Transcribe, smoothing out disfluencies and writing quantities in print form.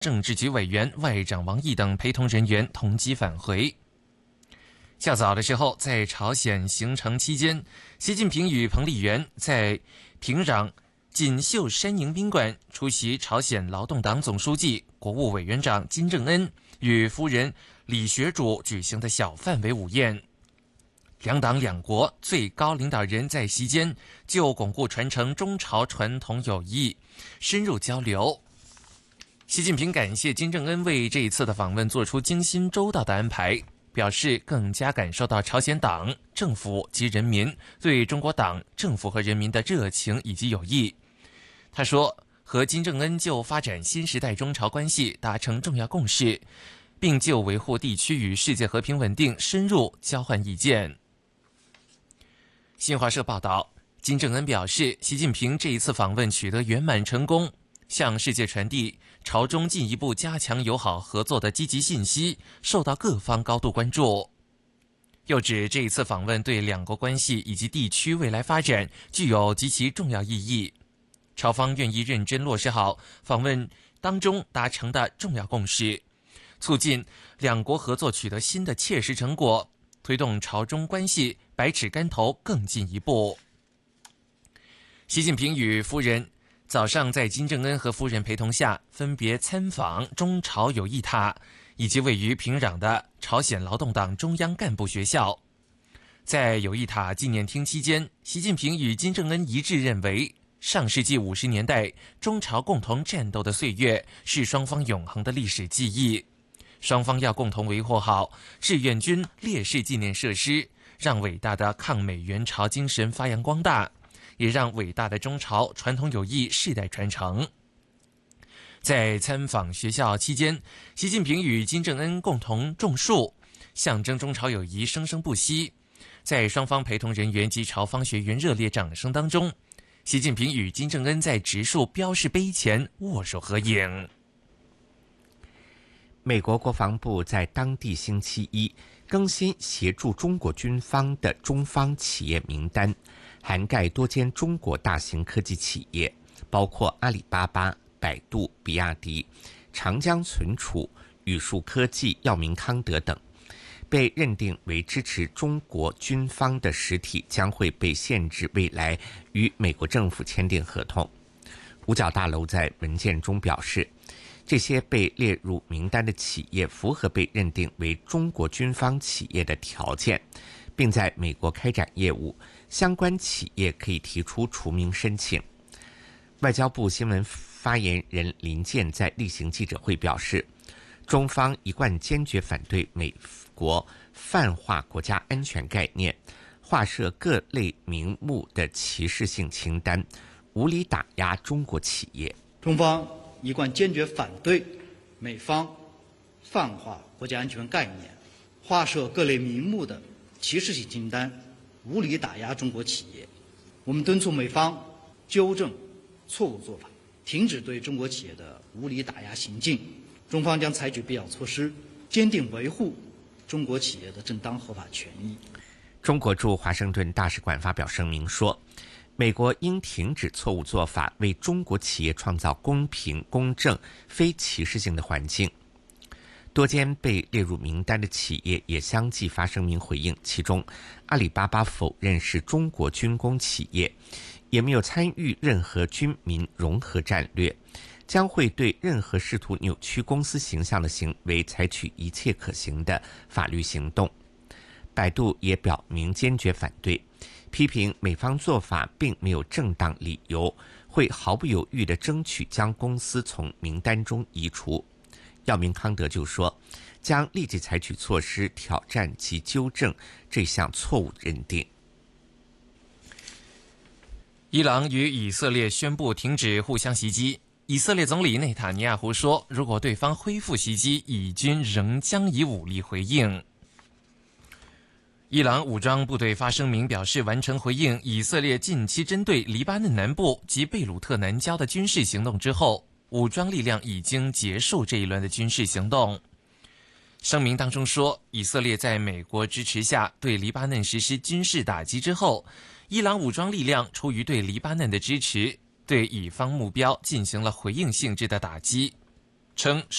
政治局委员外长王毅等陪同人员同机返回。较早的时候，在朝鲜行程期间，习近平与彭丽媛在平壤锦绣山营宾馆出席朝鲜劳动党总书记、国务委员长金正恩与夫人李学主举行的小范围午宴。两党两国最高领导人在席间就巩固传承中朝传统友谊深入交流。习近平感谢金正恩为这一次的访问做出精心周到的安排，表示更加感受到朝鲜党、政府及人民对中国党、政府和人民的热情以及友谊。他说，和金正恩就发展新时代中朝关系达成重要共识，并就维护地区与世界和平稳定深入交换意见。新华社报道，金正恩表示，习近平这一次访问取得圆满成功，向世界传递朝中进一步加强友好合作的积极信息，受到各方高度关注。又指这一次访问对两国关系以及地区未来发展具有极其重要意义，朝方愿意认真落实好访问当中达成的重要共识，促进两国合作取得新的切实成果，推动朝中关系百尺竿头更进一步。习近平与夫人早上在金正恩和夫人陪同下，分别参访中朝友谊塔以及位于平壤的朝鲜劳动党中央干部学校。在友谊塔纪念厅期间，习近平与金正恩一致认为，上世纪50年代中朝共同战斗的岁月是双方永恒的历史记忆，双方要共同维护好志愿军烈士纪念设施，让伟大的抗美援朝精神发扬光大，也让伟大的中朝传统友谊世代传承。在参访学校期间，习近平与金正恩共同种树，象征中朝友谊生生不息。在双方陪同人员及朝方学员热烈掌声当中，习近平与金正恩在植树标示碑前握手合影。 美国国防部在当地星期一更新协助中国军方的中方企业名单，涵盖多间中国大型科技企业，包括阿里巴巴、百度、比亚迪、长江存储、宇树科技、药明康德等。被认定为支持中国军方的实体将会被限制未来与美国政府签订合同。五角大楼在文件中表示，这些被列入名单的企业符合被认定为中国军方企业的条件，并在美国开展业务，相关企业可以提出除名申请。外交部新闻发言人林健在例行记者会表示，中方一贯坚决反对美国泛化国家安全概念，划设各类名目的歧视性清单，无理打压中国企业。 中方一贯坚决反对美方泛化国家安全概念，划设各类名目的歧视性清单，无理打压中国企业。我们敦促美方纠正错误做法，停止对中国企业的无理打压行径。中方将采取必要措施，坚定维护中国企业的正当合法权益。 中国驻华盛顿大使馆发表声明说，美国应停止错误做法，为中国企业创造公平、公正、非歧视性的环境。多间被列入名单的企业也相继发声明回应，其中阿里巴巴否认是中国军工企业，也没有参与任何军民融合战略，将会对任何试图扭曲公司形象的行为采取一切可行的法律行动。百度也表明坚决反对，批评美方做法并没有正当理由，会毫不犹豫地争取将公司从名单中移除。药明康德就说，将立即采取措施挑战及纠正这项错误认定。 伊朗与以色列宣布停止互相袭击。以色列总理内塔尼亚胡说，如果对方恢复袭击，以军仍将以武力回应。伊朗武装部队发声明表示，完成回应以色列近期针对黎巴嫩南部及贝鲁特南郊的军事行动之后，武装力量已经结束这一轮的军事行动。声明当中说，以色列在美国支持下对黎巴嫩实施军事打击之后，伊朗武装力量出于对黎巴嫩的支持，对以方目标进行了回应性质的打击。 称